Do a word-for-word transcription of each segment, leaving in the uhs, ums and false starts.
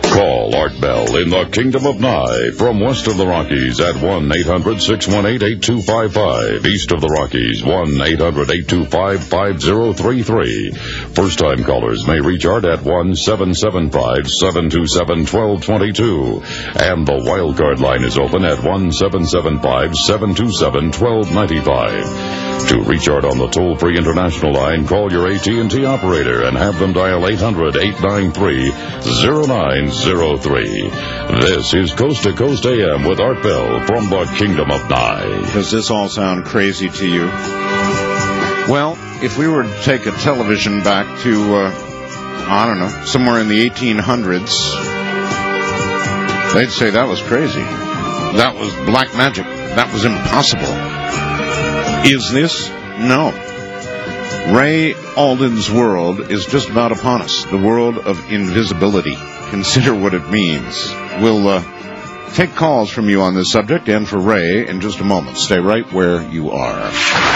Call Art Bell in the Kingdom of Nye from west of the Rockies at one eight hundred six one eight eight two five five. East of the Rockies, one eight hundred eight two five five zero three three. First-time callers may reach Art at one seven seven five seven two seven one two two two. And the wildcard line is open at one seven seven five seven two seven one two nine five. To reach Art on the toll-free international line, call your A T and T operator and have them dial eight hundred eight nine three zero nine zero three. This is Coast to Coast A M with Art Bell from the Kingdom of Nye. Does this all sound crazy to you? Well, if we were to take a television back to, uh, I don't know, somewhere in the eighteen hundreds, they'd say that was crazy. That was black magic. That was impossible. Is this? No. Ray Alden's world is just about upon us. The world of invisibility. Consider what it means. We'll uh, take calls from you on this subject and for Ray in just a moment. Stay right where you are.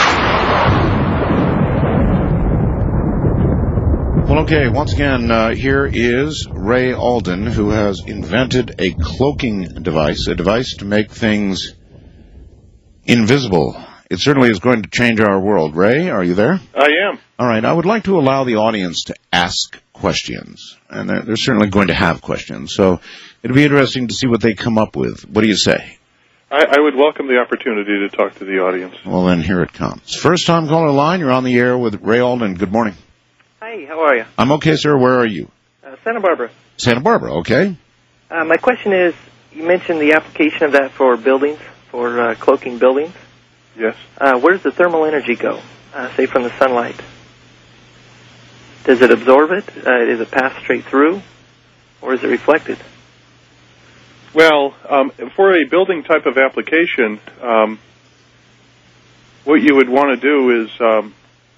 Well, okay, once again, uh, here is Ray Alden, who has invented a cloaking device, a device to make things invisible. It certainly is going to change our world. Ray, are you there? I am. All right, I would like to allow the audience to ask questions, and they're, they're certainly going to have questions, so it'll be interesting to see what they come up with. What do you say? I, I would welcome the opportunity to talk to the audience. Well, then here it comes. First-time caller line, you're on the air with Ray Alden. Good morning. Hi, how are you? I'm okay, sir. Where are you? Uh, Santa Barbara. Santa Barbara, okay. Uh, my question is, you mentioned the application of that for buildings, for uh, cloaking buildings. Yes. Uh, where does the thermal energy go, uh, say from the sunlight? Does it absorb it? Uh, is it pass straight through? Or is it reflected? Well, um, for a building type of application, um, what you would want to do is um,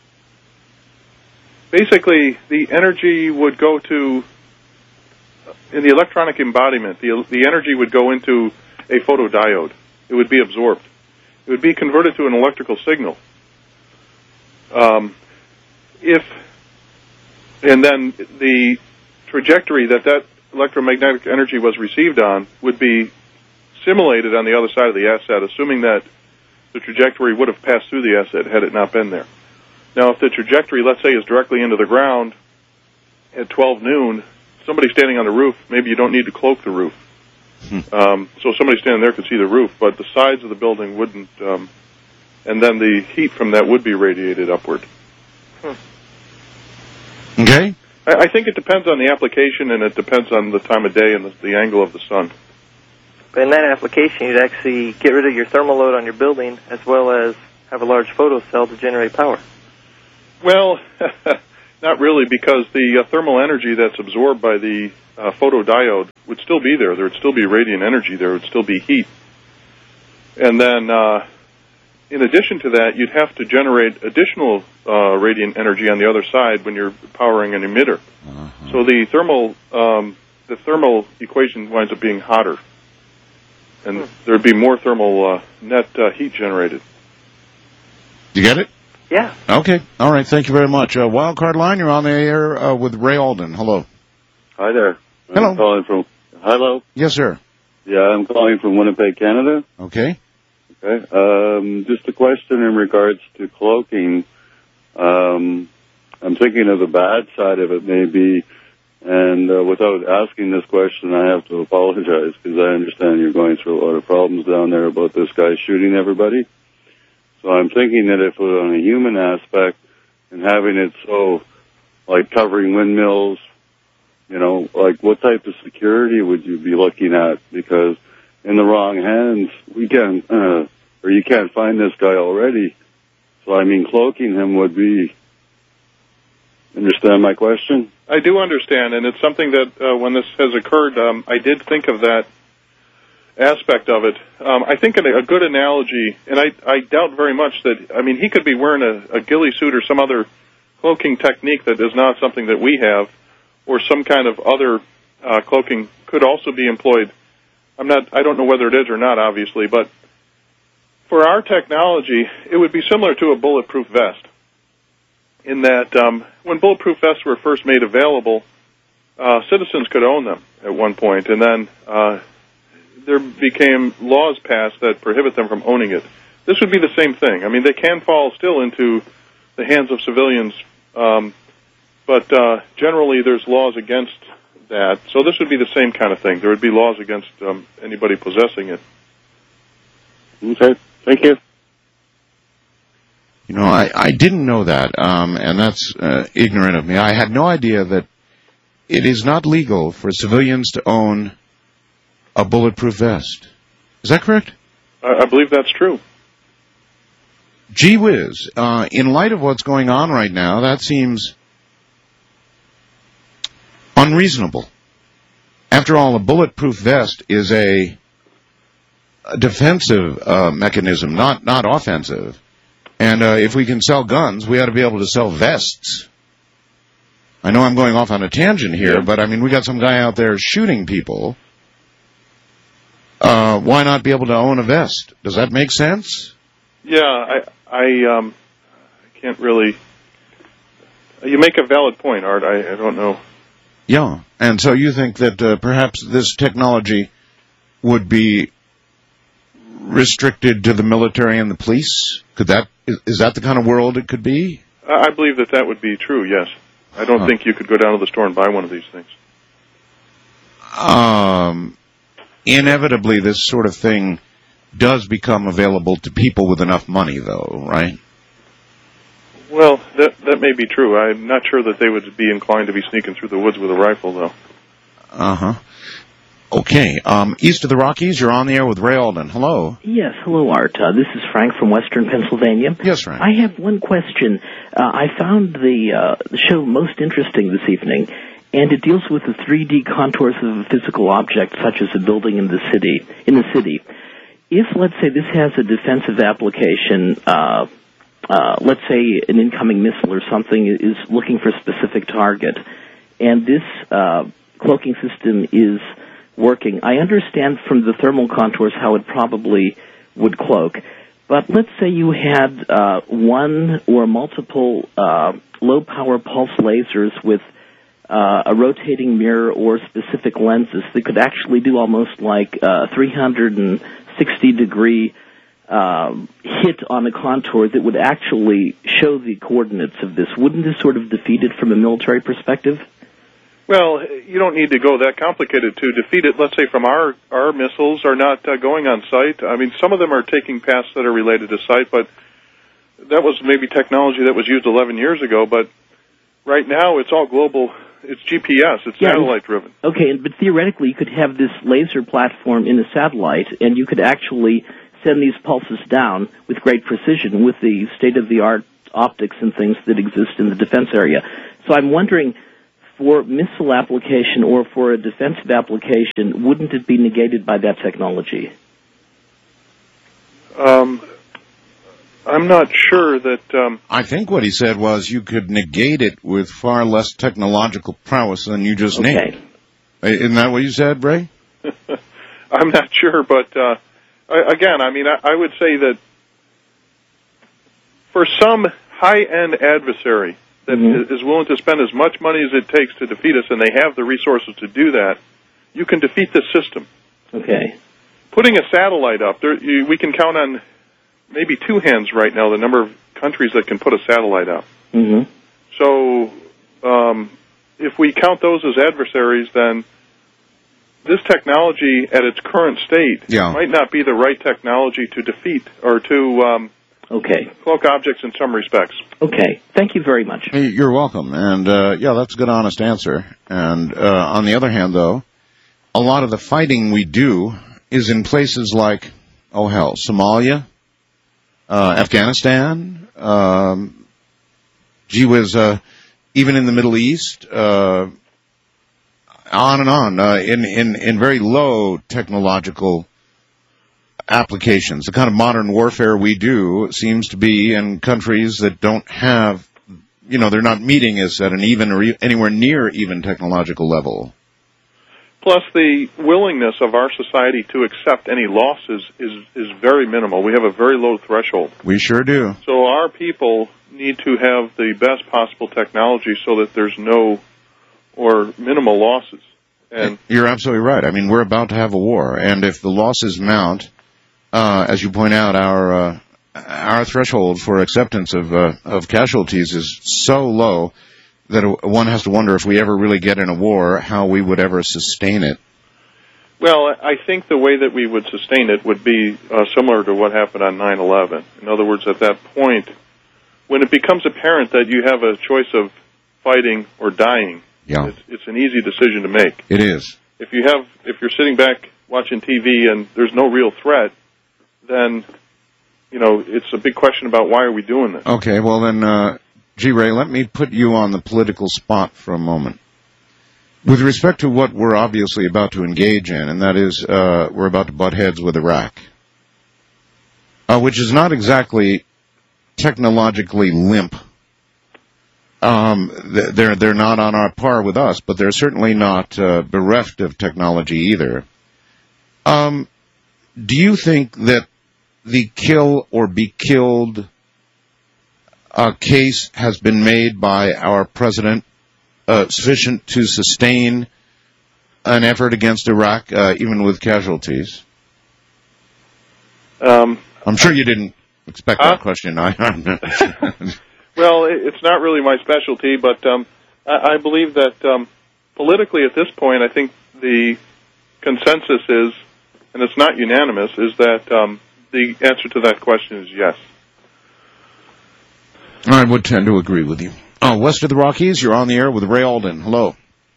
basically the energy would go to, in the electronic embodiment, the, the energy would go into a photodiode. It would be absorbed. It would be converted to an electrical signal. Um, if, and then the trajectory that that electromagnetic energy was received on would be simulated on the other side of the asset, assuming that the trajectory would have passed through the asset had it not been there. Now, if the trajectory, let's say, is directly into the ground at twelve noon, somebody standing on the roof, maybe you don't need to cloak the roof. Um, so somebody standing there could see the roof, but the sides of the building wouldn't, um, and then the heat from that would be radiated upward. Hmm. Okay. I, I think it depends on the application, and it depends on the time of day and the, the angle of the sun. But in that application, you'd actually get rid of your thermal load on your building, as well as have a large photocell to generate power. Well, not really, because the uh, thermal energy that's absorbed by the uh, photodiode would still be there. There would still be radiant energy. There would still be heat. And then, uh, in addition to that, you'd have to generate additional uh, radiant energy on the other side when you're powering an emitter. Uh-huh. So the thermal um, the thermal equation winds up being hotter, and hmm. there would be more thermal uh, net uh, heat generated. You get it? Yeah. Okay. All right. Thank you very much. Uh, Wildcard line, you're on the air uh, with Ray Alden. Hello. Hi there. Hello. I'm calling from. Hello. Yes, sir. Yeah, I'm calling from Winnipeg, Canada. Okay. Okay. Um, just a question in regards to cloaking. Um, I'm thinking of the bad side of it, maybe. And uh, without asking this question, I have to apologize because I understand you're going through a lot of problems down there about this guy shooting everybody. So I'm thinking that if it was on a human aspect and having it so, like covering windmills, you know, like what type of security would you be looking at? Because in the wrong hands, we can, uh, or you can't find this guy already. So I mean, cloaking him would be. Understand my question? I do understand, and it's something that uh, when this has occurred, um, I did think of that aspect of it. Um, I think a, a good analogy, and I, I doubt very much that, I mean, he could be wearing a, a ghillie suit or some other cloaking technique that is not something that we have, or some kind of other uh, cloaking could also be employed. I'm not, I don't know whether it is or not, obviously, but for our technology, it would be similar to a bulletproof vest, in that um, when bulletproof vests were first made available, uh, citizens could own them at one point, and then uh, there became laws passed that prohibit them from owning it. This would be the same thing. I mean, they can fall still into the hands of civilians, um, but uh, generally there's laws against that. So this would be the same kind of thing. There would be laws against um, anybody possessing it. Okay, thank you. You know, I, I didn't know that, um, and that's uh, ignorant of me. I had no idea that it is not legal for civilians to own a bulletproof vest. Is that correct? I, I believe that's true. Gee whiz, uh, in light of what's going on right now, that seems unreasonable. After all, a bulletproof vest is a, a defensive uh, mechanism, not not offensive. And uh, if we can sell guns, we ought to be able to sell vests. I know I'm going off on a tangent here, but I mean, we got some guy out there shooting people. Uh, why not be able to own a vest? Does that make sense? Yeah, I, I, um, I can't really. You make a valid point, Art. I, I don't know. Yeah, and so you think that uh, perhaps this technology would be restricted to the military and the police? Could that is, is that the kind of world it could be? I believe that that would be true. Yes, I don't huh. think you could go down to the store and buy one of these things. Um, inevitably, this sort of thing does become available to people with enough money, though, right? Well, that that may be true. I'm not sure that they would be inclined to be sneaking through the woods with a rifle, though. Uh-huh. Okay. Um, east of the Rockies, you're on the air with Ray Alden. Hello. Yes, hello, Art. Uh, this is Frank from Western Pennsylvania. Yes, Frank. I have one question. Uh, I found the, uh, the show most interesting this evening, and it deals with the three D contours of a physical object, such as a building in the city. In the city, if, let's say, this has a defensive application, uh, uh, let's say an incoming missile or something is looking for a specific target, and this uh, cloaking system is working. I understand from the thermal contours how it probably would cloak, but let's say you had uh, one or multiple uh, low-power pulse lasers with uh, a rotating mirror or specific lenses that could actually do almost like a three hundred sixty degree uh, hit on a contour that would actually show the coordinates of this. Wouldn't this sort of defeat it from a military perspective? Well, you don't need to go that complicated to defeat it. Let's say from our, our missiles are not uh, going on site. I mean, some of them are taking paths that are related to site, but that was maybe technology that was used eleven years ago. But right now it's all global. It's G P S. It's yeah, satellite-driven. Okay, but theoretically you could have this laser platform in a satellite, and you could actually send these pulses down with great precision with the state-of-the-art optics and things that exist in the defense area. So I'm wondering, for missile application or for a defensive application, wouldn't it be negated by that technology? Um, I'm not sure that... Um, I think what he said was you could negate it with far less technological prowess than you just okay. named. Isn't that what you said, Ray? I'm not sure, but uh, again, I mean, I, I would say that for some high-end adversary that mm-hmm. is willing to spend as much money as it takes to defeat us, and they have the resources to do that, you can defeat this system. Okay. Putting a satellite up, there, you, we can count on maybe two hands right now the number of countries that can put a satellite up. Mm-hmm. So um, if we count those as adversaries, then this technology at its current state yeah. might not be the right technology to defeat or to... Um, Okay. Cloak objects in some respects. Okay. Thank you very much. Hey, you're welcome. And, uh, yeah, that's a good, honest answer. And uh, on the other hand, though, a lot of the fighting we do is in places like, oh, hell, Somalia, uh, Afghanistan, um, gee whiz, uh, even in the Middle East, uh, on and on, uh, in, in, in very low technological applications. The kind of modern warfare we do seems to be in countries that don't have, you know, they're not meeting us at an even or e- anywhere near even technological level. Plus, the willingness of our society to accept any losses is, is very minimal. We have a very low threshold. We sure do. So our people need to have the best possible technology so that there's no or minimal losses. And you're absolutely right. I mean, we're about to have a war, and if the losses mount, uh, as you point out, our uh, our threshold for acceptance of uh, of casualties is so low that one has to wonder if we ever really get in a war, how we would ever sustain it. Well, I think the way that we would sustain it would be uh, similar to what happened on nine eleven. In other words, at that point, when it becomes apparent that you have a choice of fighting or dying, yeah. it's, it's an easy decision to make. It is. If you have, if you're sitting back watching T V and there's no real threat, then, you know, it's a big question about why are we doing this. Okay, well then, uh, G. Ray, let me put you on the political spot for a moment. With respect to what we're obviously about to engage in, and that is uh, we're about to butt heads with Iraq, uh, which is not exactly technologically limp. Um, they're they're not on our par with us, but they're certainly not uh, bereft of technology either. Um, do you think that the kill or be killed uh, case has been made by our president uh, sufficient to sustain an effort against Iraq, uh, even with casualties? Um, I'm sure you didn't expect uh, that question. I Well, it's not really my specialty, but um, I, I believe that um, politically at this point, I think the consensus is, and it's not unanimous, is that um, the answer to that question is yes. I would tend to agree with you. Oh, west of the Rockies, you're on the air with Ray Alden. Hello.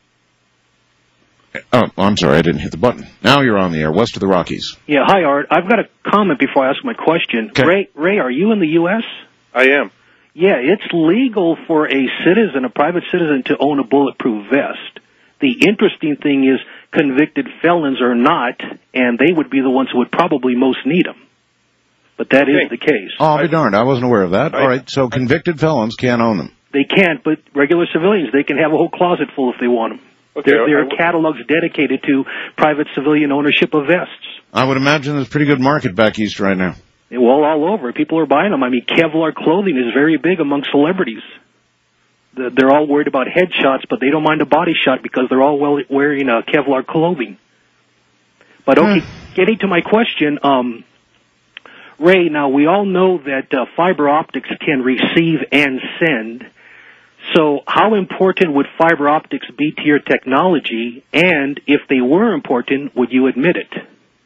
Oh, I'm sorry, I didn't hit the button. Now you're on the air, west of the Rockies. Yeah, hi, Art. I've got a comment before I ask my question. Okay. Ray, Ray, are you in the U S? I am. Yeah, it's legal for a citizen, a private citizen, to own a bulletproof vest. The interesting thing is convicted felons are not, and they would be the ones who would probably most need them. But that is the case. Oh, I'll be darned. I wasn't aware of that. I, All right, so convicted felons can't own them. They can't, but regular civilians, they can have a whole closet full if they want them. Okay, there, there I, are catalogs dedicated to private civilian ownership of vests. I would imagine there's a pretty good market back east right now. Well, all over. People are buying them. I mean, Kevlar clothing is very big among celebrities. They're all worried about headshots, but they don't mind a body shot because they're all well wearing uh, Kevlar clothing. But okay, hmm. getting to my question, um, Ray, now we all know that uh, fiber optics can receive and send. So how important would fiber optics be to your technology? And if they were important, would you admit it?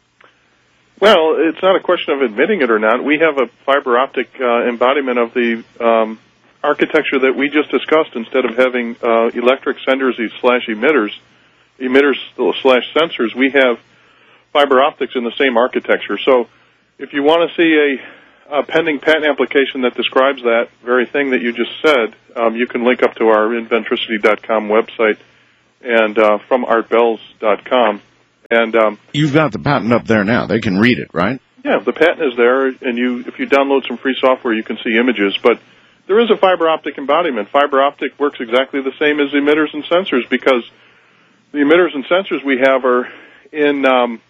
Well, it's not a question of admitting it or not. We have a fiber optic uh, embodiment of the um, architecture that we just discussed. Instead of having uh, electric senders slash emitters, emitters slash sensors, we have fiber optics in the same architecture. So if you want to see a, a pending patent application that describes that very thing that you just said, um, you can link up to our inventricity dot com website and uh, from art bells dot com. And um, you've got the patent up there now. They can read it, right? Yeah, the patent is there, and you if you download some free software, you can see images. But there is a fiber optic embodiment. Fiber optic works exactly the same as emitters and sensors because the emitters and sensors we have are in um,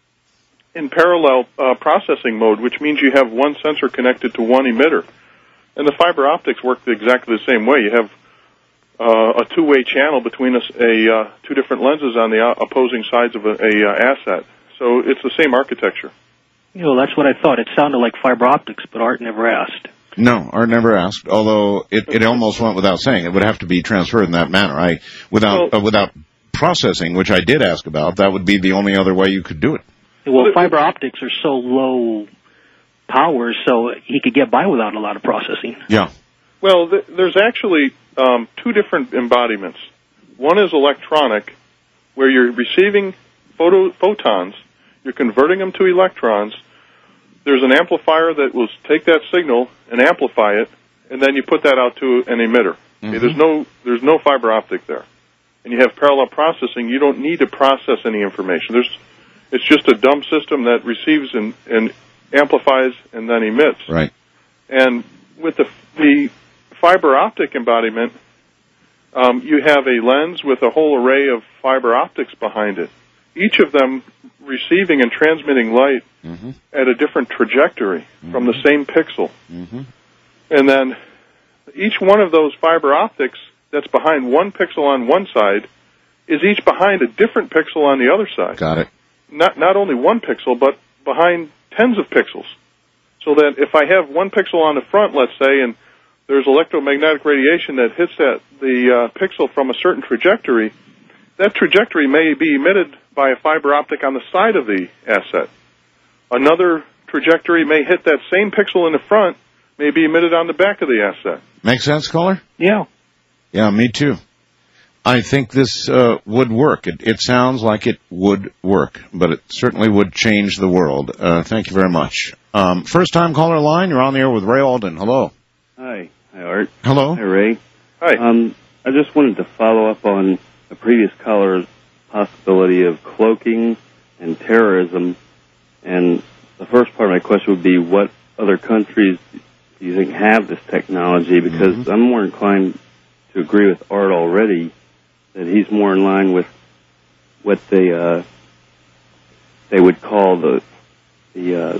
in parallel uh, processing mode, which means you have one sensor connected to one emitter. And the fiber optics work exactly the same way. You have Uh, a two-way channel between a, a uh, two different lenses on the opposing sides of a, a uh, asset. So it's the same architecture. You know, that's what I thought. It sounded like fiber optics, but Art never asked. No, Art never asked, although it, it almost went without saying. It would have to be transferred in that manner. I, without, well, uh, without processing, which I did ask about, that would be the only other way you could do it. Well, fiber optics are so low power, so he could get by without a lot of processing. Yeah. Well, th- there's actually um, two different embodiments. One is electronic, where you're receiving photo- photons, you're converting them to electrons. There's an amplifier that will take that signal and amplify it, and then you put that out to an emitter. Mm-hmm. Okay, there's no there's no fiber optic there, and you have parallel processing. You don't need to process any information. There's it's just a dumb system that receives and, and amplifies and then emits. Right. And with the the fiber optic embodiment, um, you have a lens with a whole array of fiber optics behind it, each of them receiving and transmitting light mm-hmm. at a different trajectory mm-hmm. from the same pixel. Mm-hmm. And then each one of those fiber optics that's behind one pixel on one side is each behind a different pixel on the other side. Got it. Not not only one pixel, but behind tens of pixels. So that if I have one pixel on the front, let's say, and there's electromagnetic radiation that hits that the uh, pixel from a certain trajectory, that trajectory may be emitted by a fiber optic on the side of the asset. Another trajectory may hit that same pixel in the front, may be emitted on the back of the asset. Make sense, caller? Yeah. Yeah, me too. I think this uh, would work. It, it sounds like it would work, but it certainly would change the world. Uh, thank you very much. Um, first-time caller line, you're on the air with Ray Alden. Hello. Hi. Hi, Art. Hello. Hi, Ray. Hi. Um, I just wanted to follow up on a previous caller's possibility of cloaking and terrorism. And the first part of my question would be, what other countries do you think have this technology? Because mm-hmm. I'm more inclined to agree with Art already, that he's more in line with what they uh, they would call the the uh,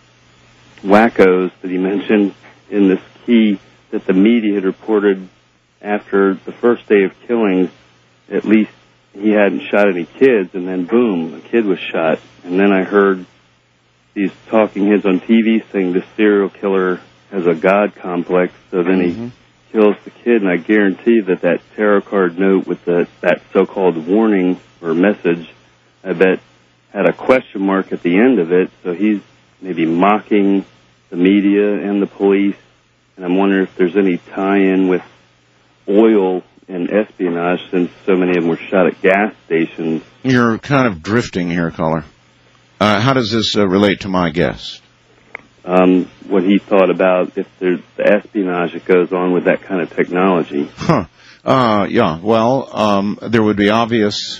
wackos that he mentioned in this key that the media had reported after the first day of killings. At least he hadn't shot any kids, and then boom, a kid was shot. And then I heard these talking heads on T V saying this serial killer has a God complex, so then mm-hmm. he kills the kid, and I guarantee that that tarot card note with the, that so-called warning or message, I bet, had a question mark at the end of it, so he's maybe mocking the media and the police, and I'm wondering if there's any tie-in with oil and espionage, since so many of them were shot at gas stations. You're kind of drifting here, caller. Uh, how does this uh, relate to my guest? Um, what he thought about if there's the espionage that goes on with that kind of technology. Huh. Uh, yeah, well, um, there would be obvious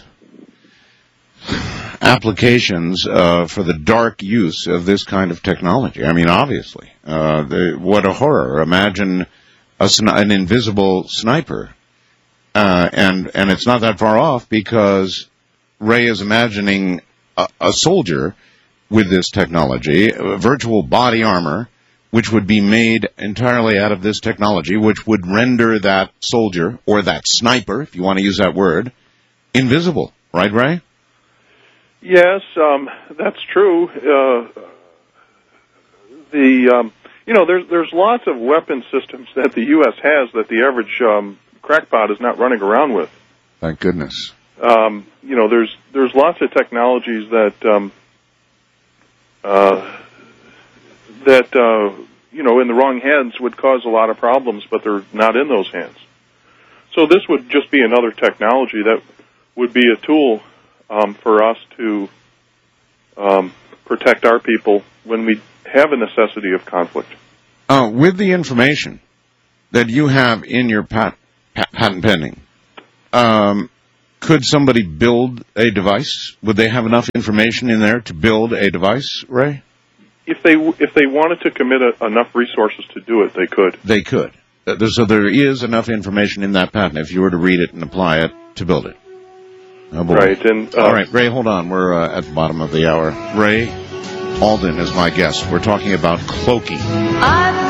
applications uh, for the dark use of this kind of technology. I mean, obviously. Uh, the, what a horror. Imagine a, an invisible sniper. Uh, and, and it's not that far off, because Ray is imagining a, a soldier with this technology, a virtual body armor, which would be made entirely out of this technology, which would render that soldier, or that sniper, if you want to use that word, invisible. Right, Ray? Yes, um, that's true. Uh, the um, you know, there's there's lots of weapon systems that the U S has that the average um, crackpot is not running around with. Thank goodness. Um, you know, there's there's lots of technologies that um, uh, that uh, you know, in the wrong hands would cause a lot of problems, but they're not in those hands. So this would just be another technology that would be a tool um, for us to um, protect our people when we have a necessity of conflict. Uh, with the information that you have in your pat- pat- patent pending, um, could somebody build a device? Would they have enough information in there to build a device, Ray? If they if they wanted to commit a, enough resources to do it, they could. They could. Uh, so there is enough information in that patent, if you were to read it and apply it, to build it. Oh, boy. Right. And uh, all right, Ray, hold on. We're uh, at the bottom of the hour. Ray Alden is my guest. We're talking about cloaking.